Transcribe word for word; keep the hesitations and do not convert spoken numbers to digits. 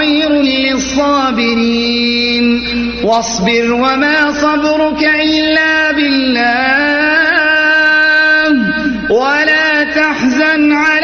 خير للصابرين واصبر وما صبرك إلا بالله ولا تحزن عليهم